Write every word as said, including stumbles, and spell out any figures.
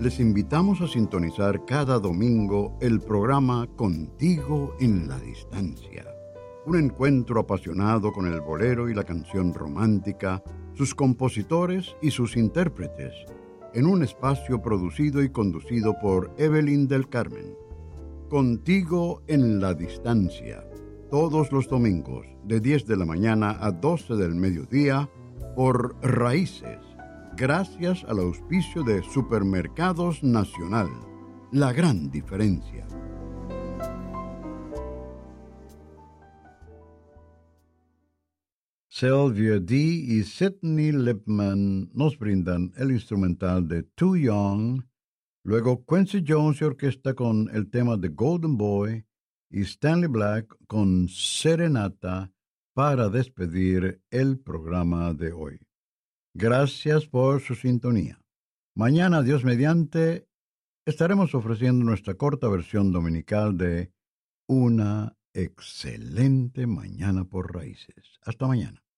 Les invitamos a sintonizar cada domingo el programa Contigo en la Distancia. Un encuentro apasionado con el bolero y la canción romántica, sus compositores y sus intérpretes, en un espacio producido y conducido por Evelyn del Carmen. Contigo en la Distancia, todos los domingos de diez de la mañana a doce del mediodía por Raíces, gracias al auspicio de Supermercados Nacional, la gran diferencia. Sylvia Dee y Sidney Lipman nos brindan el instrumental de Too Young, luego Quincy Jones y orquesta con el tema de Golden Boy y Stanley Black con Serenata para despedir el programa de hoy. Gracias por su sintonía. Mañana, Dios mediante, estaremos ofreciendo nuestra corta versión dominical de Una excelente mañana por Raíces. Hasta mañana.